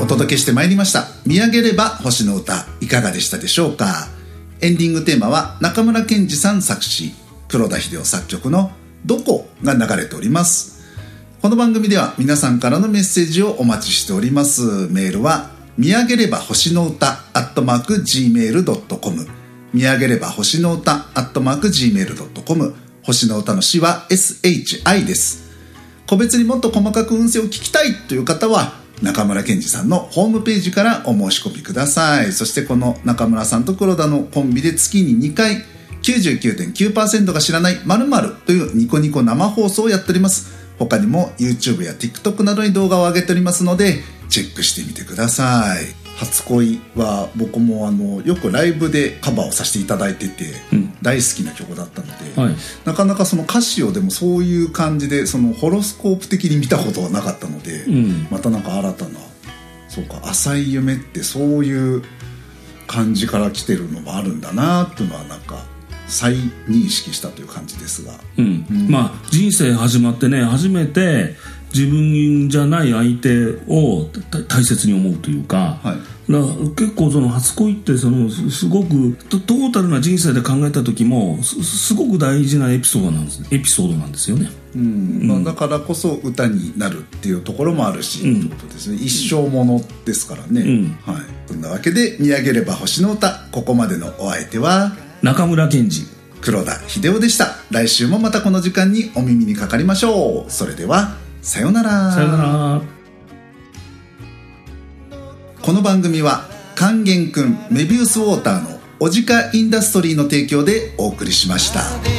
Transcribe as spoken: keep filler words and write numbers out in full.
届けしてまいりました見上げれば星の歌、いかがでしたでしょうか。エンディングテーマは中村健二さん作詞、黒田秀夫作曲のどこが流れております。この番組では皆さんからのメッセージをお待ちしております。メールは見上げれば星の歌アットマーク ジーメールドットコム、 見上げれば星の歌アットマーク ジーメールドットコム、 星の歌の詩は エスエイチアイ です。個別にもっと細かく運勢を聞きたいという方は中村健二さんのホームページからお申し込みください。そしてこの中村さんと黒田のコンビで月ににかい きゅうじゅうきゅうてんきゅうパーセント が知らない〇〇というニコニコ生放送をやっております。他にも YouTube や TikTok などに動画を上げておりますのでチェックしてみてください。初恋は僕もあのよくライブでカバーをさせていただいてて、うん、大好きな曲だったので、はい、なかなかその歌詞をでもそういう感じでそのホロスコープ的に見たことはなかったので、うん、またなんか新たな、そうか、浅い夢ってそういう感じから来てるのもあるんだなっていうのはなんか再認識したという感じですが、 うんうん、まあ人生始まってね、初めて自分じゃない相手を大切に思うというか、はい、だから結構その初恋ってそのすごくトータルな人生で考えた時も す, すごく大事なエピソードなんですエピソードなんですよね。 うんまあ、だからこそ歌になるっていうところもあるし、うん、ってことですね。一生ものですからね、うんはい、そんなわけで見上げれば星の歌、ここまでのお相手は中村健二、 黒田秀夫でした。来週もまたこの時間にお耳にかかりましょう。それではさよなら。 さよなら。 この番組は勸玄くんメビウスウォーターのオジカインダストリーの提供でお送りしました。